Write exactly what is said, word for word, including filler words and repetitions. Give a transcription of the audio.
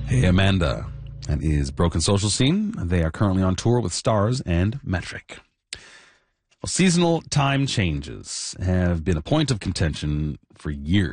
Hey, Amanda. That is Broken Social Scene. They are currently on tour with Stars and Metric. Well, seasonal time changes have been a point of contention for years.